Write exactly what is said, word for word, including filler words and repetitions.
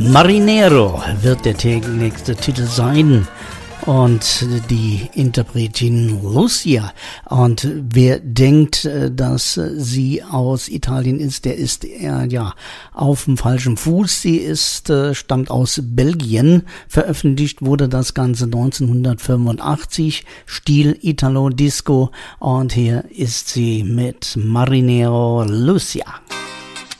Marinero wird der nächste Titel sein. Und die Interpretin Lucia. Und wer denkt, dass sie aus Italien ist, der ist äh, ja auf dem falschen Fuß. Sie ist, äh, stammt aus Belgien. Veröffentlicht wurde das Ganze neunzehnhundertfünfundachtzig. Stil Italo Disco. Und hier ist sie mit Marinero Lucia.